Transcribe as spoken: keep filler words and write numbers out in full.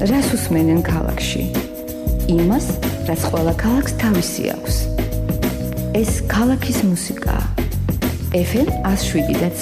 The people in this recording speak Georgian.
რას უსმენენ ქალაქში? იმას, რაც ყველა ქალაქს თავისი აქვს. ეს ქალაქის მუსიკაა. ეფ ემ one oh seven და